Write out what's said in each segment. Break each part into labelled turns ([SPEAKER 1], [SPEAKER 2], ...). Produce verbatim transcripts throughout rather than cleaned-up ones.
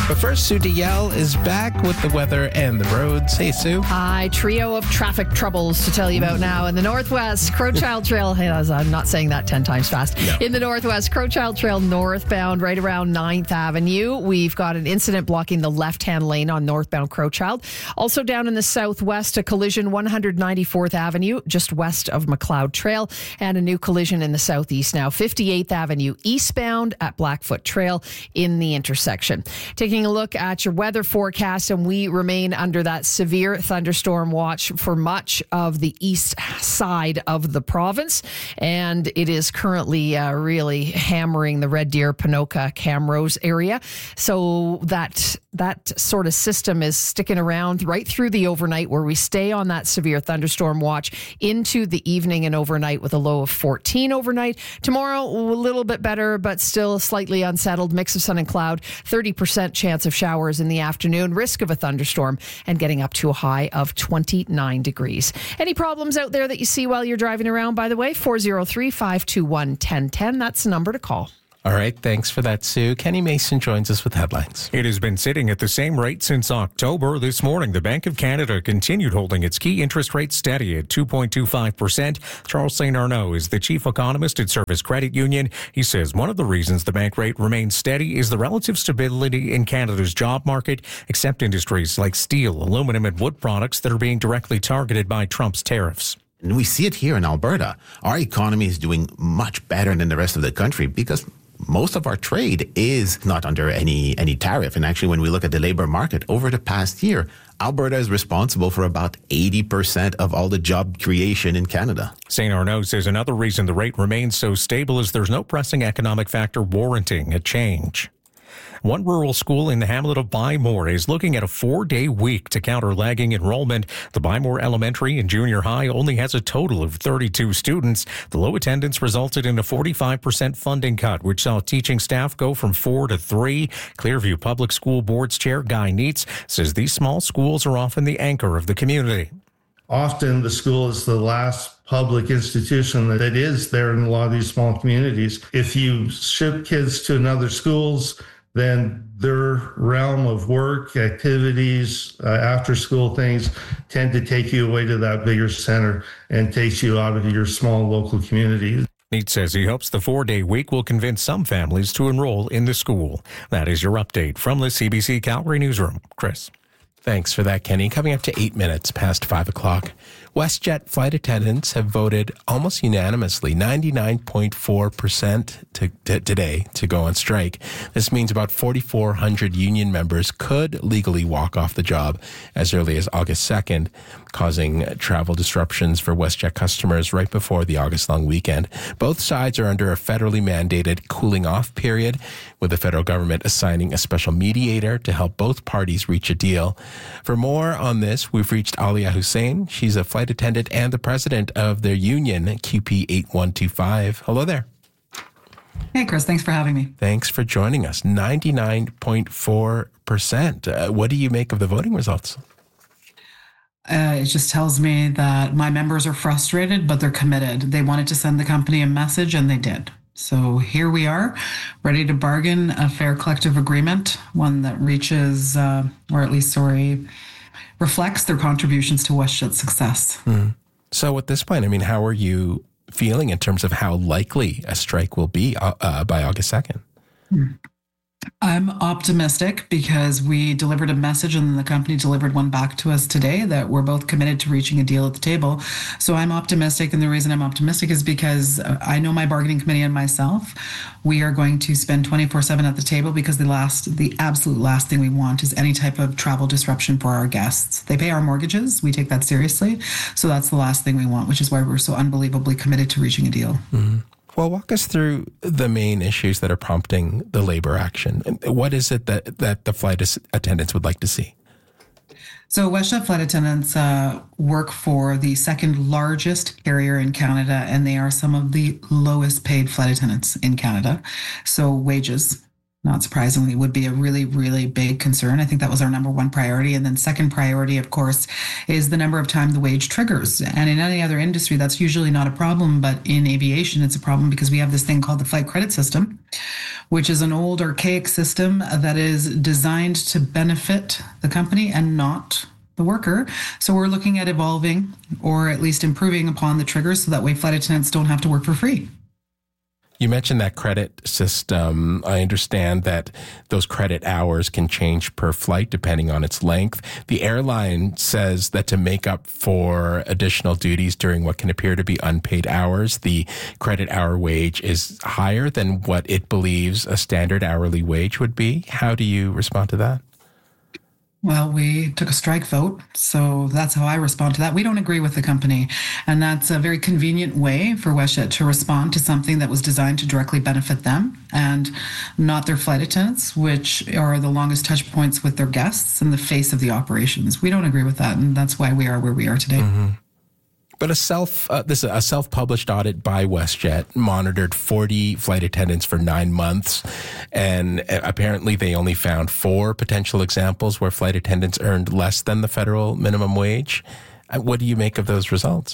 [SPEAKER 1] But first, Sue DeYell is back with the weather and the roads. Hey, Sue.
[SPEAKER 2] Hi, trio of traffic troubles to tell you about now. In the Northwest, Crowchild Trail, hey, I'm not saying that ten times fast.
[SPEAKER 1] No.
[SPEAKER 2] In the Northwest, Crowchild Trail northbound, right around ninth Avenue. We've got an incident blocking the left-hand lane on northbound Crowchild. Also down in the Southwest, a collision one ninety-fourth Avenue, just west of McLeod Trail, and a new collision in the Southeast now, fifty-eighth Avenue eastbound at Blackfoot Trail in the intersection. Taking a look at your weather forecast, and we remain under that severe thunderstorm watch for much of the east side of the province, and it is currently uh, really hammering the Red Deer, Ponoka, Camrose area. So that that sort of system is sticking around right through the overnight, where we stay on that severe thunderstorm watch into the evening and overnight with a low of fourteen overnight. Tomorrow, a little bit better, but still slightly unsettled. Mix of sun and cloud, thirty percent chance of showers in the afternoon, risk of a thunderstorm, and getting up to a high of twenty-nine degrees. Any problems out there that you see while you're driving around, by the way, four oh three, five two one, one oh one oh. That's the number to call.
[SPEAKER 1] All right, thanks for that, Sue. Kenny Mason joins us with headlines.
[SPEAKER 3] It has been sitting at the same rate since October. This morning, the Bank of Canada continued holding its key interest rate steady at two point two five percent. Charles Saint Arnaud is the chief economist at Service Credit Union. He says one of the reasons the bank rate remains steady is the relative stability in Canada's job market, except industries like steel, aluminum, and wood products that are being directly targeted by Trump's tariffs.
[SPEAKER 4] And we see it here in Alberta. Our economy is doing much better than the rest of the country because most of our trade is not under any any tariff. And actually, when we look at the labor market over the past year, Alberta is responsible for about eighty percent of all the job creation in Canada.
[SPEAKER 3] Saint Arnaud says another reason the rate remains so stable is there's no pressing economic factor warranting a change. One rural school in the hamlet of Bymore is looking at a four-day week to counter lagging enrollment. The Bymore Elementary and Junior High only has a total of thirty-two students. The low attendance resulted in a forty-five percent funding cut, which saw teaching staff go from four to three. Clearview Public School Board's chair, Guy Neitz, says these small schools are often the anchor of the community.
[SPEAKER 5] Often the school is the last public institution that is there in a lot of these small communities. If you ship kids to another schools, then their realm of work, activities, uh, after school things tend to take you away to that bigger center and takes you out of your small local community.
[SPEAKER 3] Neitz says he hopes the four-day week will convince some families to enroll in the school. That is your update from the C B C Calgary Newsroom. Chris.
[SPEAKER 1] Thanks for that, Kenny. Coming up to eight minutes past five o'clock. WestJet flight attendants have voted almost unanimously, ninety-nine point four percent to, to, today, to go on strike. This means about forty-four hundred union members could legally walk off the job as early as August second, causing travel disruptions for WestJet customers right before the August long weekend. Both sides are under a federally mandated cooling off period, with the federal government assigning a special mediator to help both parties reach a deal. For more on this, we've reached Alia Hussein. She's a flight attendant and the president of their union, Q P eight one two five. Hello there.
[SPEAKER 6] Hey, Chris. Thanks for having me.
[SPEAKER 1] Thanks for joining us. ninety-nine point four percent. Uh, what do you make of the voting results?
[SPEAKER 6] Uh, it just tells me that my members are frustrated, but they're committed. They wanted to send the company a message, and they did. So here we are, ready to bargain a fair collective agreement, one that reaches, uh, or at least, sorry, reflects their contributions to WestJet's success.
[SPEAKER 1] Mm. So at this point, I mean, how are you feeling in terms of how likely a strike will be uh, uh, by August second?
[SPEAKER 6] Mm. I'm optimistic because we delivered a message and the company delivered one back to us today that we're both committed to reaching a deal at the table. So I'm optimistic. And the reason I'm optimistic is because I know my bargaining committee and myself, we are going to spend twenty-four seven at the table because the last, the absolute last thing we want is any type of travel disruption for our guests. They pay our mortgages. We take that seriously. So that's the last thing we want, which is why we're so unbelievably committed to reaching a deal.
[SPEAKER 1] Mm-hmm. Well, walk us through the main issues that are prompting the labor action. What is it that, that the flight attendants would like to see?
[SPEAKER 6] So WestJet flight attendants uh, work for the second largest carrier in Canada, and they are some of the lowest paid flight attendants in Canada. So wages not surprisingly, would be a really, really big concern. I think that was our number one priority. And then second priority, of course, is the number of time the wage triggers. And in any other industry, that's usually not a problem. But in aviation, it's a problem because we have this thing called the flight credit system, which is an old archaic system that is designed to benefit the company and not the worker. So we're looking at evolving or at least improving upon the triggers so that way flight attendants don't have to work for free.
[SPEAKER 1] You mentioned that credit system. I understand that those credit hours can change per flight depending on its length. The airline says that to make up for additional duties during what can appear to be unpaid hours, the credit hour wage is higher than what it believes a standard hourly wage would be. How do you respond to that?
[SPEAKER 6] Well, we took a strike vote, so that's how I respond to that. We don't agree with the company, and that's a very convenient way for WestJet to respond to something that was designed to directly benefit them and not their flight attendants, which are the longest touch points with their guests and the face of the operations. We don't agree with that, and that's why we are where we are today.
[SPEAKER 1] Mm-hmm. But a self uh, this a self-published audit by WestJet monitored forty flight attendants for nine months, and apparently they only found four potential examples where flight attendants earned less than the federal minimum wage. What do you make of those results?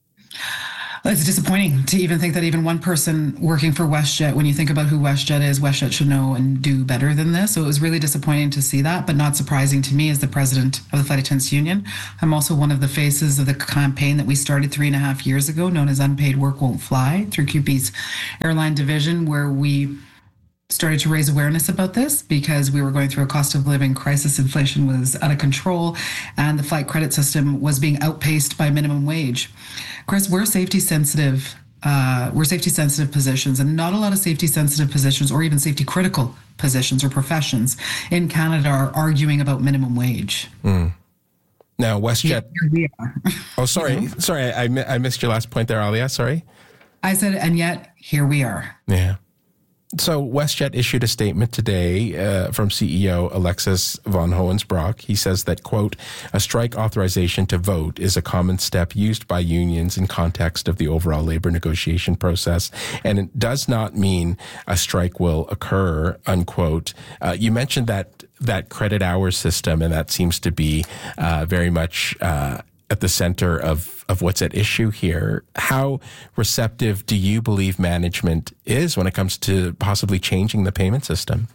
[SPEAKER 6] It's disappointing to even think that even one person working for WestJet, when you think about who WestJet is, WestJet should know and do better than this. So it was really disappointing to see that, but not surprising to me as the president of the Flight Attendants Union. I'm also one of the faces of the campaign that we started three and a half years ago, known as Unpaid Work Won't Fly, through C U P E's airline division, where we started to raise awareness about this because we were going through a cost of living crisis. Inflation was out of control and the flight credit system was being outpaced by minimum wage. Chris, we're safety sensitive. Uh, we're safety sensitive positions, and not a lot of safety sensitive positions or even safety critical positions or professions in Canada are arguing about minimum wage.
[SPEAKER 1] Mm. Now, WestJet.
[SPEAKER 6] Here we are.
[SPEAKER 1] Oh, sorry. You know? Sorry, I, I missed your last point there, Alia. Sorry.
[SPEAKER 6] I said, and yet here we are.
[SPEAKER 1] Yeah. So WestJet issued a statement today uh, from C E O Alexis von Hohensbrock. He says that, quote, a strike authorization to vote is a common step used by unions in context of the overall labor negotiation process, and it does not mean a strike will occur, unquote. Uh, you mentioned that that credit hour system, and that seems to be uh, very much uh, at the center of, of what's at issue here. How receptive do you believe management is when it comes to possibly changing the payment system?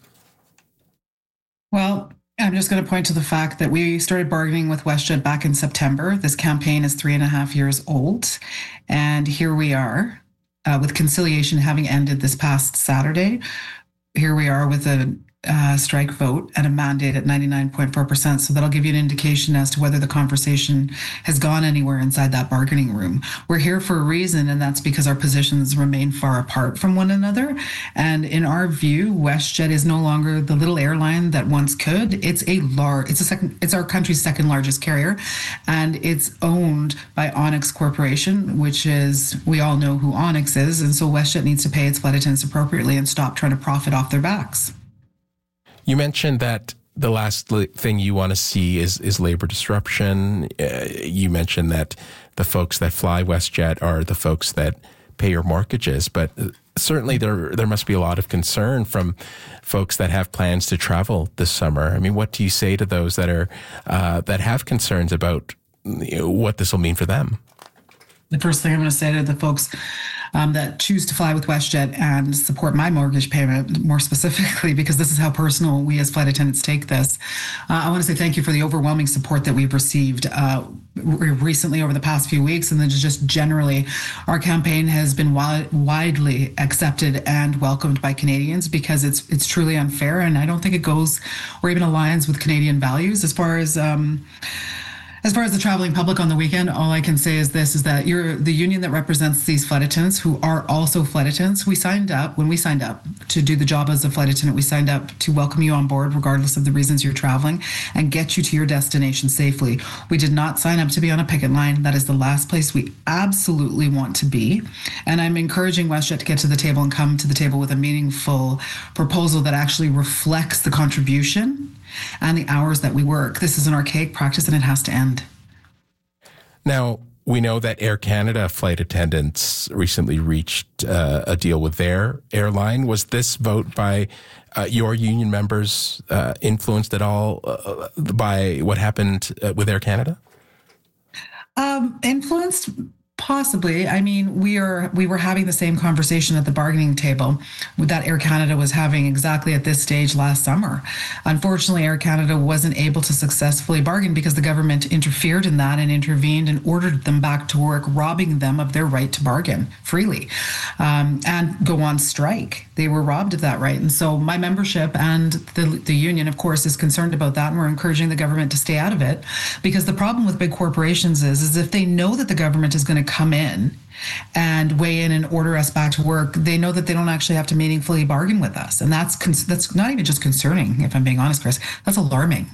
[SPEAKER 6] Well, I'm just going to point to the fact that we started bargaining with WestJet back in September. This campaign is three and a half years old. And here we are uh, with conciliation having ended this past Saturday. Here we are with a Uh, strike vote and a mandate at ninety-nine point four percent. So that'll give you an indication as to whether the conversation has gone anywhere inside that bargaining room. We're here for a reason, and that's because our positions remain far apart from one another. And in our view, WestJet is no longer the little airline that once could. It's a large, it's a second, it's our country's second largest carrier, and it's owned by Onyx Corporation, which is, we all know who Onyx is. And so WestJet needs to pay its flight attendants appropriately and stop trying to profit off their backs.
[SPEAKER 1] You mentioned that the last thing you want to see is, is labor disruption. Uh, you mentioned that the folks that fly WestJet are the folks that pay your mortgages, but certainly there there must be a lot of concern from folks that have plans to travel this summer. I mean, what do you say to those that are uh, that have concerns about, you know, what this will mean for them?
[SPEAKER 6] The first thing I'm going to say to the folks um, that choose to fly with WestJet and support my mortgage payment more specifically, because this is how personal we as flight attendants take this, uh, I want to say thank you for the overwhelming support that we've received uh, recently over the past few weeks. And then just generally, our campaign has been wi- widely accepted and welcomed by Canadians because it's it's truly unfair. And I don't think it goes or even aligns with Canadian values as far as... Um, As far as the traveling public on the weekend, all I can say is this, is that you're the union that represents these flight attendants who are also flight attendants. We signed up, when we signed up to do the job as a flight attendant, we signed up to welcome you on board regardless of the reasons you're traveling and get you to your destination safely. We did not sign up to be on a picket line. That is the last place we absolutely want to be. And I'm encouraging WestJet to get to the table and come to the table with a meaningful proposal that actually reflects the contribution and the hours that we work. This is an archaic practice and it has to end.
[SPEAKER 1] Now, we know that Air Canada flight attendants recently reached uh, a deal with their airline. Was this vote by uh, your union members uh, influenced at all uh, by what happened uh, with Air Canada?
[SPEAKER 6] Um, influenced. Possibly. I mean, we are we were having the same conversation at the bargaining table that Air Canada was having exactly at this stage last summer. Unfortunately, Air Canada wasn't able to successfully bargain because the government interfered in that and intervened and ordered them back to work, robbing them of their right to bargain freely um, and go on strike. They were robbed of that right. And so my membership and the, the union, of course, is concerned about that. And we're encouraging the government to stay out of it, because the problem with big corporations is, is if they know that the government is going to come in and weigh in and order us back to work, they know that they don't actually have to meaningfully bargain with us. And that's that's not even just concerning, if I'm being honest, Chris. That's alarming.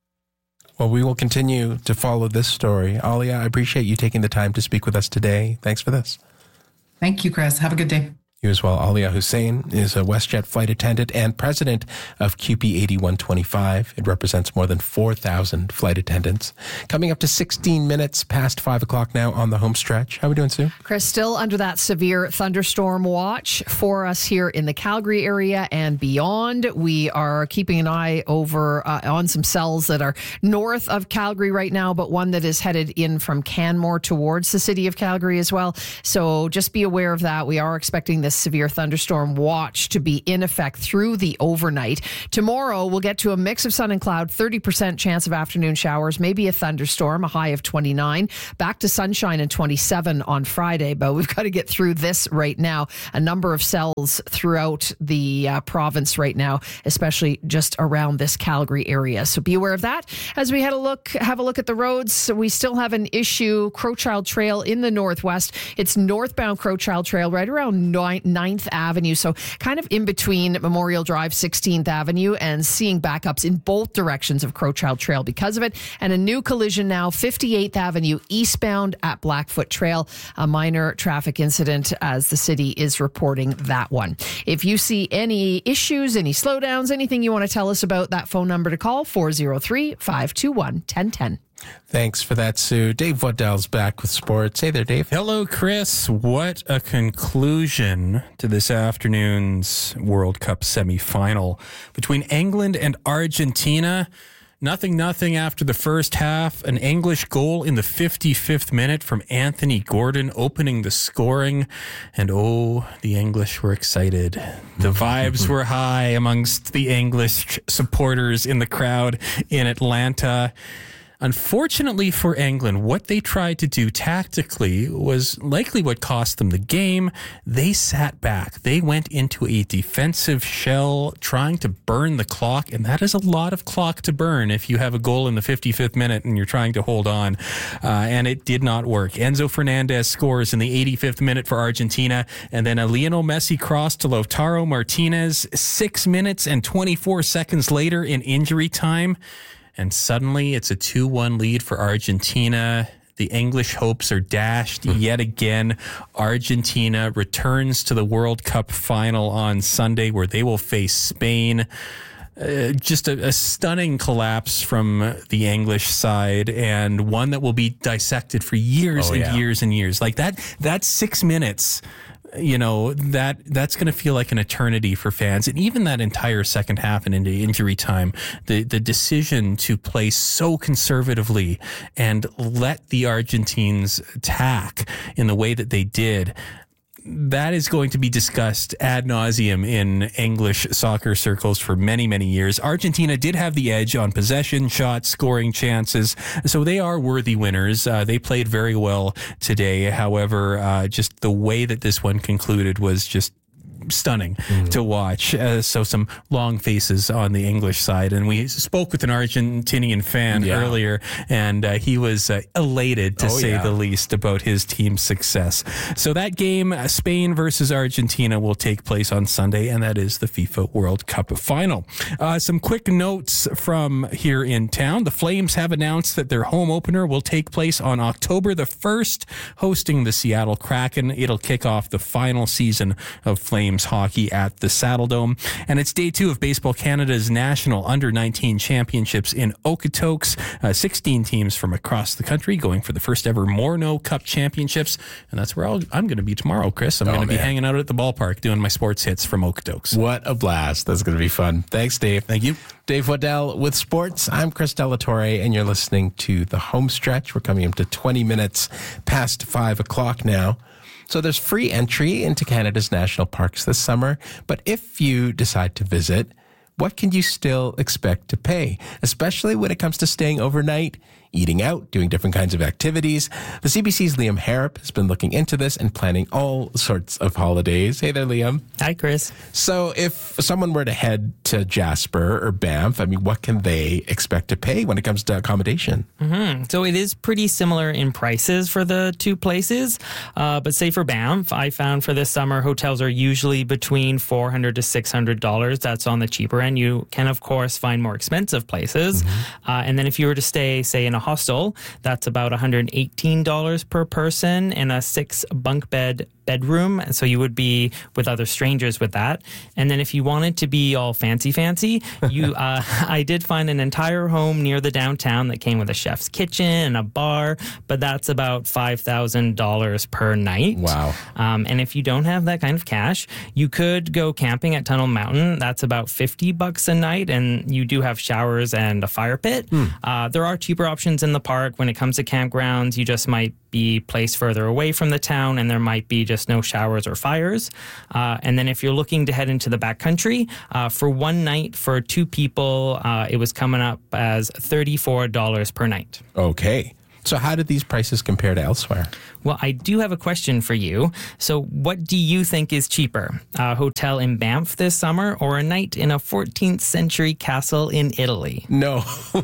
[SPEAKER 1] Well, we will continue to follow this story. Alia, I appreciate you taking the time to speak with us today. Thanks for this.
[SPEAKER 6] Thank you, Chris. Have a good day.
[SPEAKER 1] You as well. Alia Hussein is a WestJet flight attendant and president of Q P eighty-one twenty-five. It represents more than four thousand flight attendants. Coming up to sixteen minutes past five o'clock now on the home stretch. How are we doing, Sue?
[SPEAKER 2] Chris, still under that severe thunderstorm watch for us here in the Calgary area and beyond. We are keeping an eye over uh, on some cells that are north of Calgary right now, but one that is headed in from Canmore towards the city of Calgary as well. So just be aware of that. We are expecting this severe thunderstorm watch to be in effect through the overnight. Tomorrow, we'll get to a mix of sun and cloud, thirty percent chance of afternoon showers, maybe a thunderstorm, a high of twenty-nine. Back to sunshine and twenty-seven on Friday, but we've got to get through this right now. A number of cells throughout the uh, province right now, especially just around this Calgary area. So be aware of that. As we had a look, have a look at the roads, we still have an issue. Crowchild Trail in the northwest. It's northbound Crowchild Trail right around ninth Avenue. So kind of in between Memorial Drive, sixteenth Avenue, and seeing backups in both directions of Crowchild Trail because of it. And a new collision now, fifty-eighth Avenue eastbound at Blackfoot Trail. A minor traffic incident as the city is reporting that one. If you see any issues, any slowdowns, anything you want to tell us about, that phone number to call, four oh three, five two one, one oh one oh.
[SPEAKER 1] Thanks for that, Sue. Dave Waddell's back with sports. Hey there, Dave.
[SPEAKER 7] Hello, Chris. What a conclusion to this afternoon's World Cup semifinal between England and Argentina. Nothing, nothing after the first half. An English goal in the fifty-fifth minute from Anthony Gordon opening the scoring. And oh, the English were excited. The vibes were high amongst the English supporters in the crowd in Atlanta. Unfortunately for England, what they tried to do tactically was likely what cost them the game. They sat back. They went into a defensive shell trying to burn the clock, and that is a lot of clock to burn if you have a goal in the fifty-fifth minute and you're trying to hold on. Uh, and it did not work. Enzo Fernandez scores in the eighty-fifth minute for Argentina, and then a Lionel Messi cross to Lautaro Martinez six minutes and twenty-four seconds later in injury time. And suddenly it's a two one lead for Argentina. The English hopes are dashed yet again. Argentina returns to the World Cup final on Sunday where they will face Spain. Uh, just a, a stunning collapse from the English side, and one that will be dissected for years
[SPEAKER 1] oh,
[SPEAKER 7] and
[SPEAKER 1] yeah.
[SPEAKER 7] years and years. Like that, that six minutes... You know, that that's going to feel like an eternity for fans. And even that entire second half and into injury time, the, the decision to play so conservatively and let the Argentines attack in the way that they did, that is going to be discussed ad nauseum in English soccer circles for many, many years. Argentina did have the edge on possession, shots, scoring chances, so they are worthy winners. Uh, they played very well today. However, uh, just the way that this one concluded was just stunning mm-hmm. to watch. Uh, so some long faces on the English side. And we spoke with an Argentinian fan yeah. earlier, and uh, he was uh, elated, to oh, say yeah. the least, about his team's success. So that game, uh, Spain versus Argentina, will take place on Sunday, and that is the FIFA World Cup final. Uh, some quick notes from here in town. The Flames have announced that their home opener will take place on October the first, hosting the Seattle Kraken. It'll kick off the final season of Flames Games hockey at the Saddle Dome. And it's day two of Baseball Canada's National Under nineteen Championships in Okotoks. Uh, sixteen teams from across the country going for the first ever Morneau Cup Championships. And that's where I'll, I'm going to be tomorrow, Chris. I'm
[SPEAKER 1] Oh,
[SPEAKER 7] going to be
[SPEAKER 1] man.
[SPEAKER 7] hanging out at the ballpark doing my sports hits from Okotoks.
[SPEAKER 1] What a blast. That's going to be fun. Thanks, Dave.
[SPEAKER 7] Thank you.
[SPEAKER 1] Dave Waddell with sports. I'm Chris Delatorre, and you're listening to The Home Stretch. We're coming up to twenty minutes past five o'clock now. So there's free entry into Canada's national parks this summer. But if you decide to visit, what can you still expect to pay, especially when it comes to staying overnight, eating out, doing different kinds of activities? The C B C's Liam Harrop has been looking into this and planning all sorts of holidays. Hey there, Liam.
[SPEAKER 8] Hi, Chris.
[SPEAKER 1] So if someone were to head to Jasper or Banff, I mean, what can they expect to pay when it comes to accommodation?
[SPEAKER 8] Mm-hmm. So it is pretty similar in prices for the two places. Uh, but say for Banff, I found for this summer, hotels are usually between four hundred dollars to six hundred dollars. That's on the cheaper end. You can, of course, find more expensive places. Mm-hmm. Uh, and then if you were to stay, say, in a hostel, that's about one hundred eighteen dollars per person in a six bunk bed bedroom. So you would be with other strangers with that. And then if you wanted to be all fancy, fancy, you, uh, I did find an entire home near the downtown that came with a chef's kitchen and a bar, but that's about five thousand dollars per night.
[SPEAKER 1] Wow.
[SPEAKER 8] Um, and if you don't have that kind of cash, you could go camping at Tunnel Mountain. That's about fifty bucks a night. And you do have showers and a fire pit. Hmm. Uh, there are cheaper options in the park. When it comes to campgrounds, you just might be placed further away from the town, and there might be just no showers or fires. Uh, and then if you're looking to head into the backcountry, uh, for one night for two people, uh, it was coming up as thirty-four dollars per night.
[SPEAKER 1] Okay. So how did these prices compare to elsewhere?
[SPEAKER 8] Well, I do have a question for you. So what do you think is cheaper? A hotel in Banff this summer or a night in a fourteenth century castle in Italy?
[SPEAKER 1] No.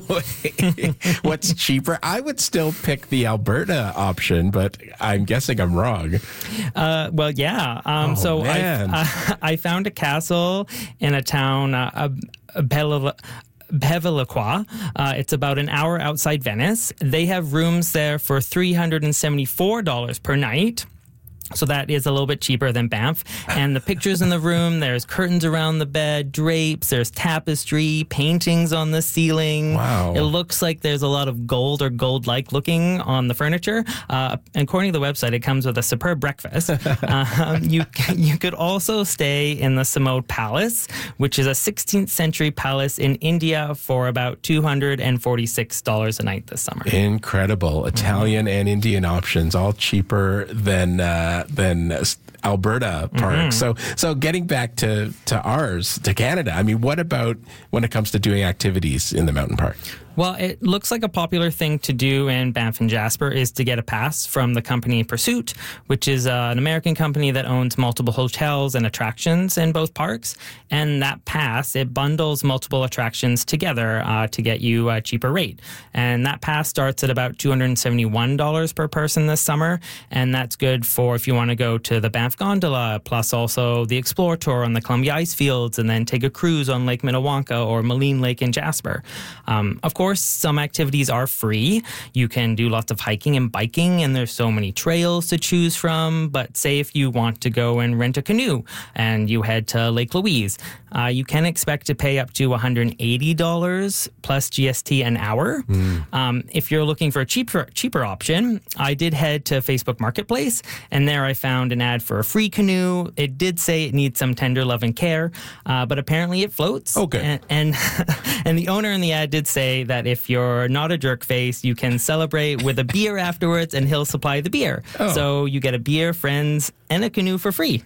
[SPEAKER 1] What's cheaper? I would still pick the Alberta option, but I'm guessing I'm wrong.
[SPEAKER 8] Uh, well, yeah. Um,
[SPEAKER 1] Oh,
[SPEAKER 8] so I,
[SPEAKER 1] man.
[SPEAKER 8] uh, I found a castle in a town, uh, a, a Bella, Bevilacqua. Uh, it's about an hour outside Venice. They have rooms there for three hundred seventy-four dollars per night. So that is a little bit cheaper than Banff. And the pictures in the room, there's curtains around the bed, drapes, there's tapestry, paintings on the ceiling.
[SPEAKER 1] Wow.
[SPEAKER 8] It looks like there's a lot of gold or gold-like looking on the furniture. Uh, according to the website, it comes with a superb breakfast. um, you you could also stay in the Samode Palace, which is a sixteenth century palace in India for about two hundred forty-six dollars a night this summer.
[SPEAKER 1] Incredible. Italian and Indian options, all cheaper than uh, than Alberta parks.
[SPEAKER 8] Mm-hmm.
[SPEAKER 1] So so getting back to, to ours, to Canada, I mean, what about when it comes to doing activities in the mountain park?
[SPEAKER 8] Well, it looks like a popular thing to do in Banff and Jasper is to get a pass from the company Pursuit, which is uh, an American company that owns multiple hotels and attractions in both parks. And that pass, it bundles multiple attractions together uh, to get you a cheaper rate. And that pass starts at about two hundred seventy-one dollars per person this summer. And that's good for if you want to go to the Banff Gondola, plus also the Explore Tour on the Columbia Ice Fields, and then take a cruise on Lake Minnewanka or Moline Lake in Jasper. Um, of course, some activities are free. You can do lots of hiking and biking, and there's so many trails to choose from. But say if you want to go and rent a canoe and you head to Lake Louise, uh, you can expect to pay up to one hundred eighty dollars plus G S T an hour. Mm. Um, if you're looking for a cheaper, cheaper option, I did head to Facebook Marketplace, and there I found an ad for a free canoe. It did say it needs some tender love and care, uh, but apparently it floats.
[SPEAKER 1] Okay.
[SPEAKER 8] And, and, and the owner in the ad did say that if you're not a jerk face, you can celebrate with a beer afterwards, and he'll supply the beer.
[SPEAKER 1] Oh.
[SPEAKER 8] So you get a beer, friends, and a canoe for free.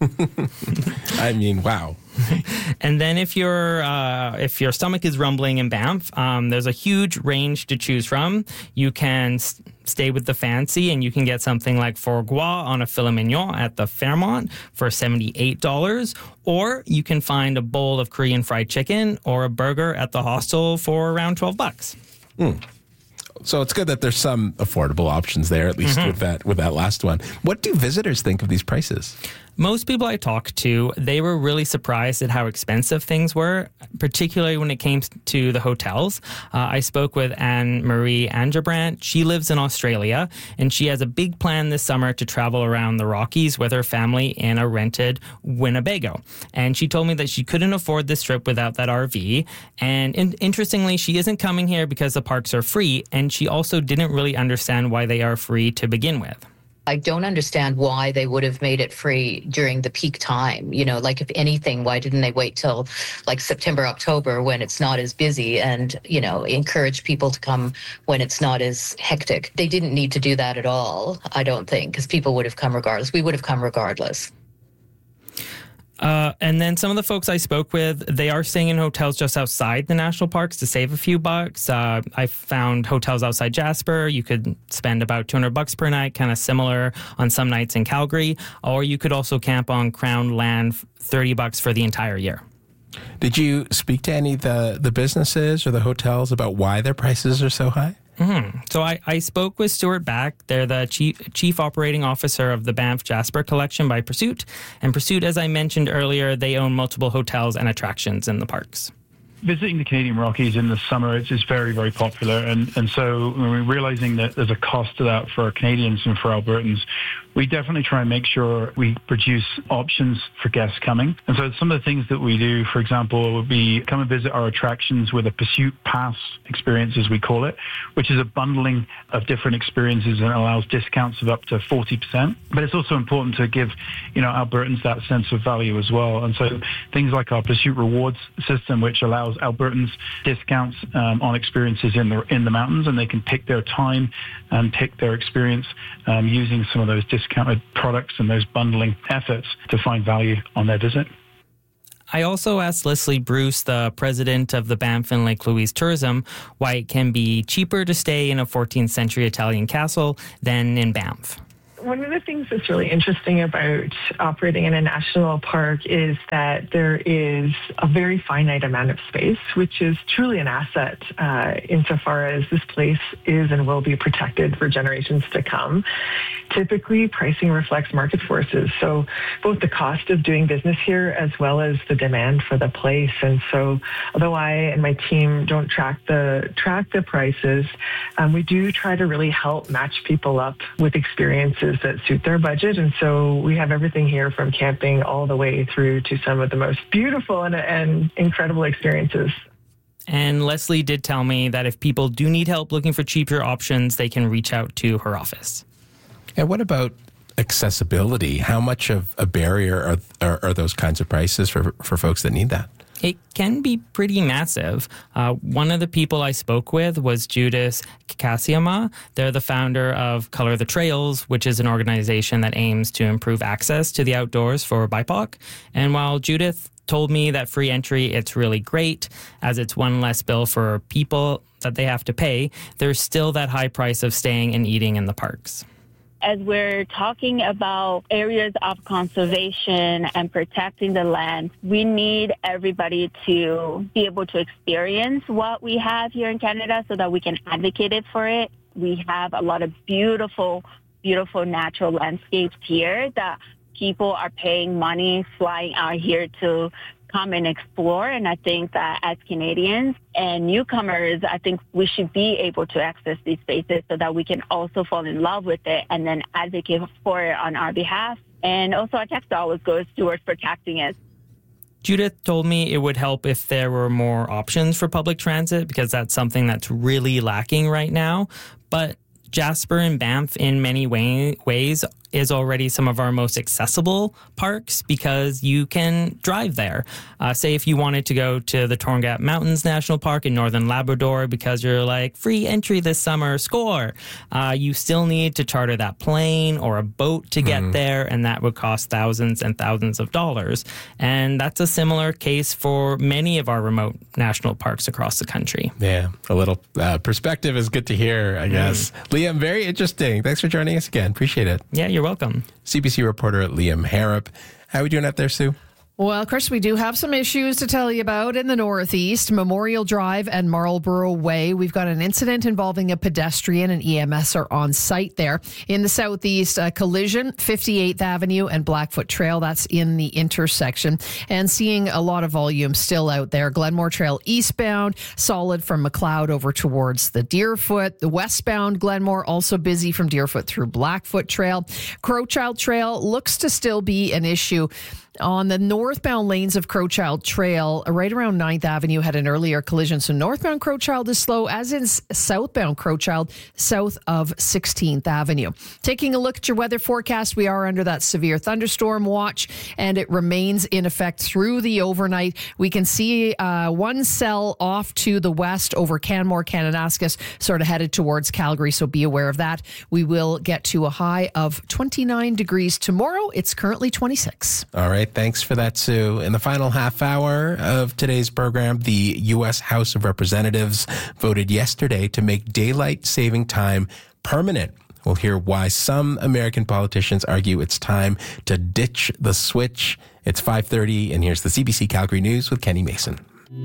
[SPEAKER 1] I mean, wow.
[SPEAKER 8] And then if your uh, if your stomach is rumbling in Banff, um, there's a huge range to choose from. You can s- stay with the fancy, and you can get something like foie gras on a filet mignon at the Fairmont for seventy-eight dollars, or you can find a bowl of Korean fried chicken or a burger at the hostel for around twelve bucks.
[SPEAKER 1] Mm. So it's good that there's some affordable options there, at least mm-hmm. with that with that last one. What do visitors think of these prices?
[SPEAKER 8] Most people I talked to, they were really surprised at how expensive things were, particularly when it came to the hotels. Uh, I spoke with Anne-Marie Angerbrandt. She lives in Australia, and she has a big plan this summer to travel around the Rockies with her family in a rented Winnebago. And she told me that she couldn't afford this trip without that R V. And in- interestingly, she isn't coming here because the parks are free, and she also didn't really understand why they are free to begin with.
[SPEAKER 9] I don't understand why they would have made it free during the peak time. You know, like if anything, why didn't they wait till like September, October when it's not as busy and, you know, encourage people to come when it's not as hectic? They didn't need to do that at all, I don't think, because people would have come regardless. We would have come regardless.
[SPEAKER 8] Uh, and then some of the folks I spoke with, they are staying in hotels just outside the national parks to save a few bucks. Uh, I found hotels outside Jasper. You could spend about two hundred bucks per night, kind of similar on some nights in Calgary. Or you could also camp on Crown land, thirty bucks for the entire year.
[SPEAKER 1] Did you speak to any of the, the businesses or the hotels about why their prices are so high?
[SPEAKER 8] Mm-hmm. So I, I spoke with Stuart Back. They're the chief, chief operating officer of the Banff Jasper Collection by Pursuit. And Pursuit, as I mentioned earlier, they own multiple hotels and attractions in the parks.
[SPEAKER 10] Visiting the Canadian Rockies in the summer is, is very, very popular. And, and so when we're realizing that there's a cost to that for Canadians and for Albertans, we definitely try and make sure we produce options for guests coming. And so some of the things that we do, for example, would be come and visit our attractions with a Pursuit Pass experience, as we call it, which is a bundling of different experiences and allows discounts of up to forty percent. But it's also important to give, you know, Albertans that sense of value as well. And so things like our Pursuit Rewards system, which allows Albertans discounts um, on experiences in the in the mountains, and they can pick their time and pick their experience um, using some of those discounted products and those bundling efforts to find value on their visit.
[SPEAKER 8] I also asked Leslie Bruce, the president of the Banff and Lake Louise Tourism, why it can be cheaper to stay in a fourteenth century Italian castle than in Banff.
[SPEAKER 11] One of the things that's really interesting about operating in a national park is that there is a very finite amount of space, which is truly an asset uh, insofar as this place is and will be protected for generations to come. Typically, pricing reflects market forces, so both the cost of doing business here as well as the demand for the place. And so although I and my team don't track the track the prices, um, we do try to really help match people up with experiences that suit their budget. And so we have everything here from camping all the way through to some of the most beautiful and, and incredible experiences.
[SPEAKER 8] And Leslie did tell me that if people do need help looking for cheaper options, they can reach out to her office.
[SPEAKER 1] And what about accessibility? How much of a barrier are, are, are those kinds of prices for, for folks that need that?
[SPEAKER 8] It can be pretty massive. Uh, one of the people I spoke with was Judith Kasiama. They're the founder of Color the Trails, which is an organization that aims to improve access to the outdoors for B I P O C. And while Judith told me that free entry, it's really great, as it's one less bill for people that they have to pay, there's still that high price of staying and eating in the parks.
[SPEAKER 12] As we're talking about areas of conservation and protecting the land, we need everybody to be able to experience what we have here in Canada so that we can advocate it for it. We have a lot of beautiful, beautiful natural landscapes here that people are paying money, flying out here to come and explore. And I think that as Canadians and newcomers, I think we should be able to access these spaces so that we can also fall in love with it and then advocate for it on our behalf. And also our text always goes towards protecting it.
[SPEAKER 8] Judith told me it would help if there were more options for public transit because that's something that's really lacking right now. But Jasper and Banff in many way, ways is already some of our most accessible parks because you can drive there. Uh, say if you wanted to go to the Torn Gap Mountains National Park in Northern Labrador because you're like, free entry this summer, score. Uh, you still need to charter that plane or a boat to get mm. there, and that would cost thousands and thousands of dollars. And that's a similar case for many of our remote national parks across the country.
[SPEAKER 1] Yeah, a little uh, perspective is good to hear, I guess. Mm. Liam, very interesting. Thanks for joining us again. Appreciate it.
[SPEAKER 8] Yeah, you're welcome.
[SPEAKER 1] C B C reporter Liam Harrop. How are we doing out there, Sue?
[SPEAKER 2] Well, of course, we do have some issues to tell you about in the Northeast. Memorial Drive and Marlborough Way. We've got an incident involving a pedestrian, and E M S are on site there. In the Southeast, a collision, fifty-eighth Avenue and Blackfoot Trail. That's in the intersection. And seeing a lot of volume still out there. Glenmore Trail eastbound, solid from McLeod over towards the Deerfoot. The westbound Glenmore, also busy from Deerfoot through Blackfoot Trail. Crowchild Trail looks to still be an issue. On the northbound lanes of Crowchild Trail, right around ninth Avenue, had an earlier collision. So northbound Crowchild is slow, as is southbound Crowchild, south of sixteenth Avenue. Taking a look at your weather forecast, we are under that severe thunderstorm watch, and it remains in effect through the overnight. We can see uh, one cell off to the west over Canmore, Kananaskis, sort of headed towards Calgary, so be aware of that. We will get to a high of twenty-nine degrees tomorrow. It's currently twenty-six.
[SPEAKER 1] All right. Thanks for that, Sue. In the final half hour of today's program, the U S House of Representatives voted yesterday to make daylight saving time permanent. We'll hear why some American politicians argue it's time to ditch the switch. It's five thirty, and here's the C B C Calgary News with Kenny Mason.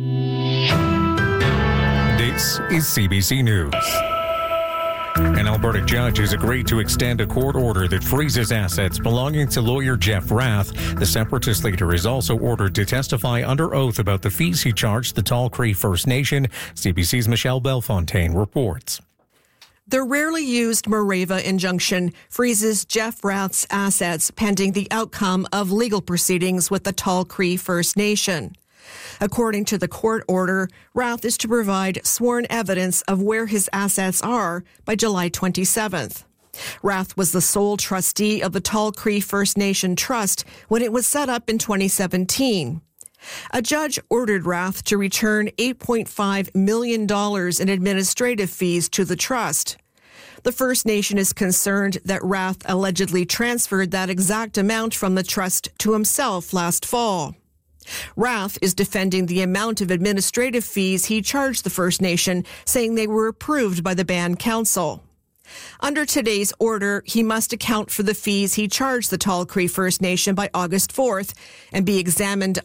[SPEAKER 3] This is C B C News. An Alberta judge has agreed to extend a court order that freezes assets belonging to lawyer Jeff Rath. The Separatist leader is also ordered to testify under oath about the fees he charged the Tall Cree First Nation. C B C's Michelle Bellefontaine reports.
[SPEAKER 13] The rarely used Mareva injunction freezes Jeff Rath's assets pending the outcome of legal proceedings with the Tall Cree First Nation. According to the court order, Rath is to provide sworn evidence of where his assets are by July twenty-seventh. Rath was the sole trustee of the Tall Cree First Nation Trust when it was set up in twenty seventeen. A judge ordered Rath to return eight point five million dollars in administrative fees to the trust. The First Nation is concerned that Rath allegedly transferred that exact amount from the trust to himself last fall. Rath is defending the amount of administrative fees he charged the First Nation, saying they were approved by the Band Council. Under today's order, he must account for the fees he charged the Tall Cree First Nation by August fourth and be examined